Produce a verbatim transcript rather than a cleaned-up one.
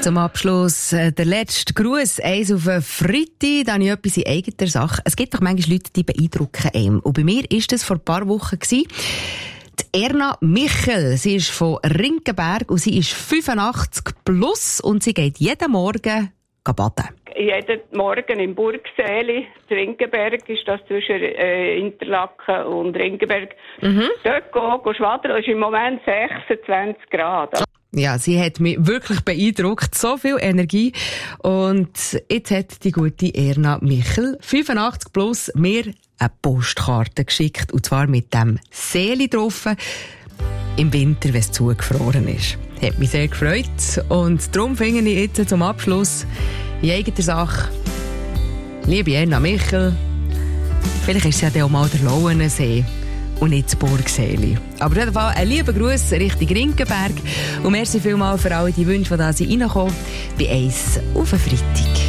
Zum Abschluss äh, der letzte Gruß, eins auf einen Freitag, dann habe ich etwas in eigener Sache. Es gibt doch manchmal Leute, die beeindrucken einem. Und bei mir war das vor ein paar Wochen gewesen. Die Erna Michel, sie ist von Rinkenberg und sie ist fünfundachtzig plus und sie geht jeden Morgen baden. Jeden Morgen im Burgsäli, Rinkenberg ist das zwischen äh, Interlaken und Rinkenberg. Mhm. Dort gehen, gehen schwadern, es ist im Moment sechsundzwanzig Grad. Ja, sie hat mich wirklich beeindruckt, so viel Energie. Und jetzt hat die gute Erna Michel, fünfundachtzig plus, mir eine Postkarte geschickt, und zwar mit dem Seeli drauf, im Winter, wenn es zugefroren ist. Hat mich sehr gefreut und darum finde ich jetzt zum Abschluss in eigener Sache, liebe Erna Michel, vielleicht ist es ja auch mal der Lauenensee und nicht das Burgsäli. Aber auf jeden Fall ein lieber Gruß Richtung Rinkenberg und merci vielmals für alle die Wünsche, die da reinkommen, bei eins auf den Freitag.